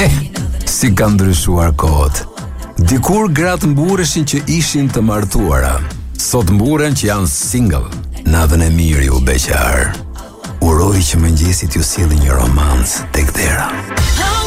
Si kanë ndryshuar kohët. Dikur gratë mbureshin që ishin të martuara. Sot mburen që janë single. Natën e mirë ju beqar. Uroj që mëngjesit ju sjellë një romancë tek dera.